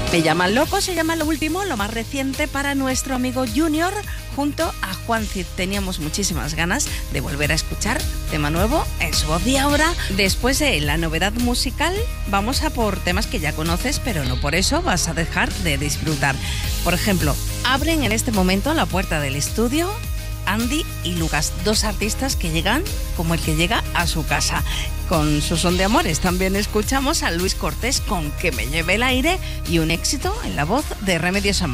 Me llaman loco, se llama lo último, lo más reciente para nuestro amigo Junior junto a Juan Cid. Teníamos muchísimas ganas de volver a escuchar tema nuevo en su voz. Y ahora, después de la novedad musical, vamos a por temas que ya conoces, pero no por eso vas a dejar de disfrutar. Por ejemplo, abren en este momento la puerta del estudio Andy y Lucas, dos artistas que llegan como el que llega a su casa. Con su son de amores también escuchamos a Luis Cortés con Que me lleve el aire y un éxito en la voz de Remedios Amaro.